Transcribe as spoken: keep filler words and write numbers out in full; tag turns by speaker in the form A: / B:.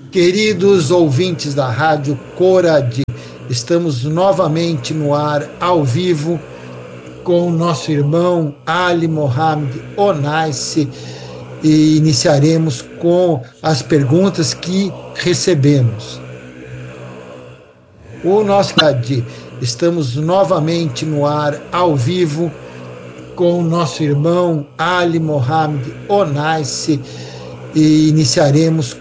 A: Queridos ouvintes da Rádio Coradi, estamos novamente no ar, ao vivo, com o nosso irmão Ali Mohamed Onaisi, e iniciaremos com as perguntas que recebemos. O nosso Coradi, estamos novamente no ar, ao vivo, com o nosso irmão Ali Mohamed Onaisi, e iniciaremos